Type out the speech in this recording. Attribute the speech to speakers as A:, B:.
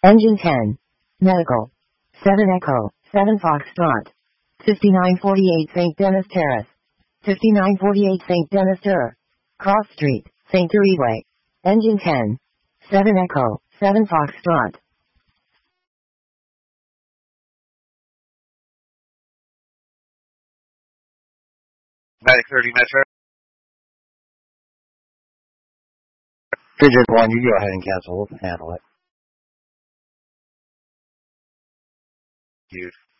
A: Engine 10. Medical. 7 Echo, 7 Foxtrot. 5948 St. Denis Terrace. 5948 St. Denis Ter. Cross Street, St. Way. Engine 10. 7 Echo, 7 Foxtrot.
B: Medic 30 Metro.
C: Digit 1, you go ahead and cancel. We'll handle it.
B: You.